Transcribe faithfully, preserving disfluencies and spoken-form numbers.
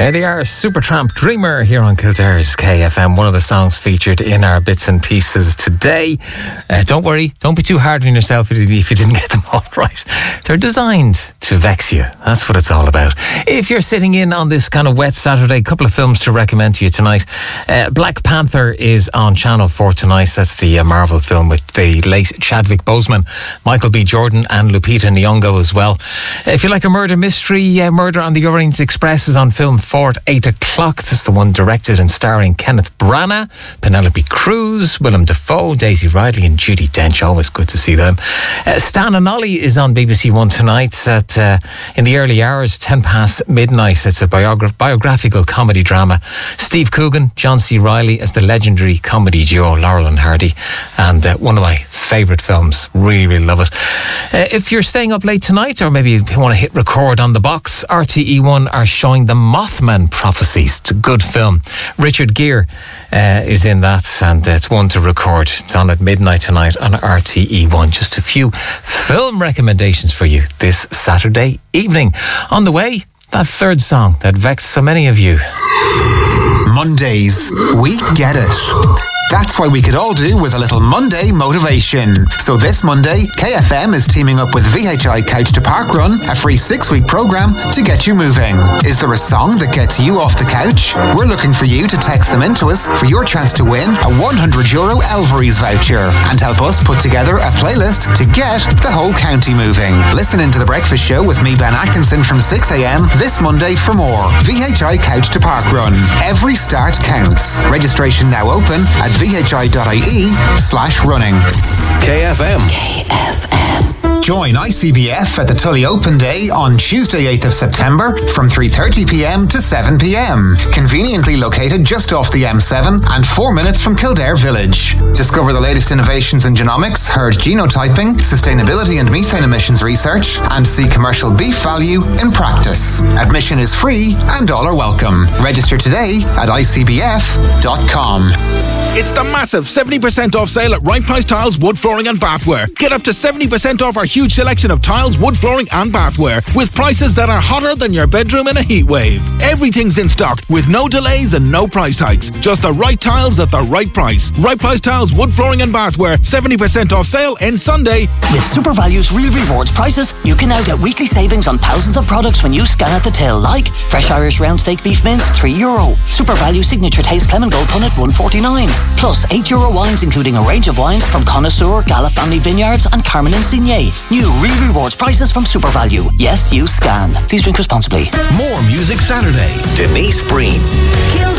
There they are, Supertramp Dreamer here on Kildare's K F M. One of the songs featured in our bits and pieces today. Uh, don't worry, don't be too hard on yourself if you didn't get them all right. They're designed to vex you. That's what it's all about. If you're sitting in on this kind of wet Saturday, a couple of films to recommend to you tonight. Uh, Black Panther is on Channel four tonight. That's the uh, Marvel film with the late Chadwick Boseman, Michael B. Jordan and Lupita Nyong'o as well. Uh, if you like a murder mystery, uh, Murder on the Orient Express is on Film four at eight o'clock. That's the one directed and starring Kenneth Branagh, Penelope Cruz, Willem Dafoe, Daisy Ridley and Judi Dench. Always good to see them. Uh, Stan and Ollie is on B B C One tonight at uh, in the early hours, ten past midnight. It's a biogra- biographical comedy drama. Steve Coogan, John C. Reilly as the legendary comedy duo Laurel and Hardy, and uh, one of my favourite films. Really, really love it. Uh, if you're staying up late tonight, or maybe you want to hit record on the box, R T E one are showing The Mothman Prophecies. It's a good film. Richard Gere uh, is in that, and uh, it's one to record. It's on at midnight tonight on R T E one. Just a few film recommendations for you this Saturday evening. On the way, that third song that vexed so many of you. Mondays, we get it. That's why we could all do with a little Monday motivation. So this Monday, K F M is teaming up with V H I Couch to Park Run, a free six-week programme to get you moving. Is there a song that gets you off the couch? We're looking for you to text them into us for your chance to win a one hundred euro Elvery's voucher and help us put together a playlist to get the whole county moving. Listen into The Breakfast Show with me, Ben Atkinson, from six a.m. this Monday for more. V H I Couch to Park Run. Every start counts. Registration now open at vhi.ie slash running. K F M. K F M. Join I C B F at the Tully Open Day on Tuesday, eighth of September from three thirty p.m. to seven p.m. Conveniently located just off the M seven and four minutes from Kildare Village. Discover the latest innovations in genomics, herd genotyping, sustainability and methane emissions research, and see commercial beef value in practice. Admission is free and all are welcome. Register today at I C B F dot com. It's the massive seventy percent off sale at Right Price Tiles, Wood Flooring and Bathware. Get up to seventy percent off our huge selection of tiles, wood flooring and bathware with prices that are hotter than your bedroom in a heat wave. Everything's in stock with no delays and no price hikes. Just the right tiles at the right price. Right Price Tiles, Wood Flooring and Bathware. seventy percent off sale ends Sunday. With SuperValue's Real Rewards prices, you can now get weekly savings on thousands of products when you scan at the till, like fresh Irish round steak beef mince, three euro. SuperValue Signature Taste Clement Gold Punnet, one forty-nine. Plus eight euro wines, including a range of wines from Connoisseur, Gala Family Vineyards and Carmen Insigne. New Real Rewards prices from SuperValue. Yes, you scan. Please drink responsibly. More Music Saturday. Denise Breen.